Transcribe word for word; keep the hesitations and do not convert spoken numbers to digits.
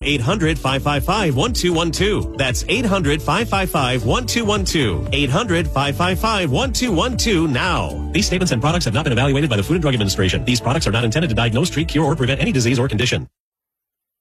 eight hundred, five five five, one two one two. That's eight hundred, five five five, one two one two. eight hundred, five five five, one two one two now. These statements and products have not been evaluated by the Food and Drug Administration. These products are not intended to diagnose, treat, cure, or prevent any disease or condition.